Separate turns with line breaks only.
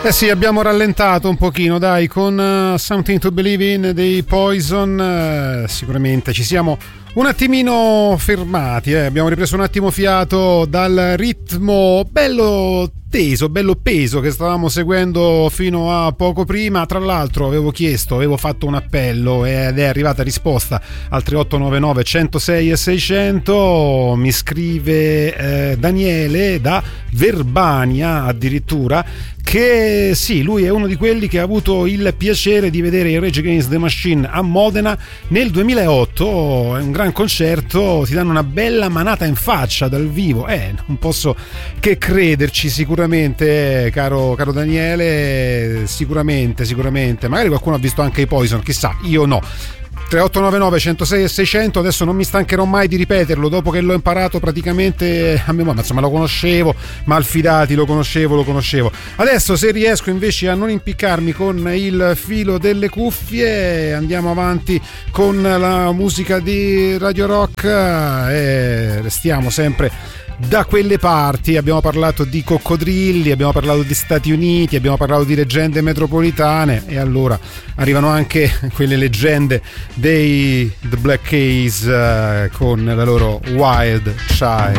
Eh sì, abbiamo rallentato un pochino, dai, con Something to Believe in dei Poison. Sicuramente ci siamo un attimino fermati, abbiamo ripreso un attimo fiato dal ritmo bello teso, bello peso che stavamo seguendo fino a poco prima. Tra l'altro avevo fatto un appello ed è arrivata risposta al 3899 106 e 600. Mi scrive Daniele da Verbania addirittura, che sì, lui è uno di quelli che ha avuto il piacere di vedere i Rage Against the Machine a Modena nel 2008. È un gran concerto, ti danno una bella manata in faccia dal vivo, non posso che crederci sicuramente, caro Daniele, sicuramente, magari qualcuno ha visto anche i Poison, chissà, io no. 3899 106 e 600, adesso non mi stancherò mai di ripeterlo dopo che l'ho imparato praticamente a memoria, insomma lo conoscevo, Malfidati lo conoscevo. Adesso, se riesco invece a non impiccarmi con il filo delle cuffie, andiamo avanti con la musica di Radio Rock e restiamo sempre da quelle parti. Abbiamo parlato di coccodrilli, abbiamo parlato di Stati Uniti, abbiamo parlato di leggende metropolitane, e allora arrivano anche quelle leggende dei The Black Keys con la loro Wild Child.